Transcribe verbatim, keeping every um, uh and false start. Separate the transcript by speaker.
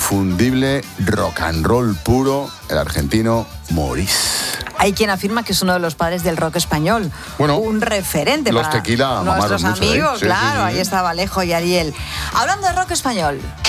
Speaker 1: inconfundible rock and roll puro, el argentino Maurice.
Speaker 2: Hay quien afirma que es uno de los padres del rock español.
Speaker 1: Bueno,
Speaker 2: un referente
Speaker 1: los
Speaker 2: para
Speaker 1: Tequila
Speaker 2: nuestros
Speaker 1: mamaron mucho,
Speaker 2: amigos,
Speaker 1: ¿eh? Sí,
Speaker 2: claro,
Speaker 1: sí, sí, sí.
Speaker 2: Ahí está Alejo y Ariel. Hablando de rock español.